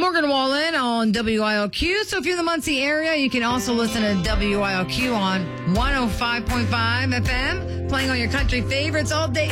Morgan Wallen on WIOQ. So if you're in the Muncie area, you can also listen to WIOQ on 105.5 FM, playing all your country favorites all day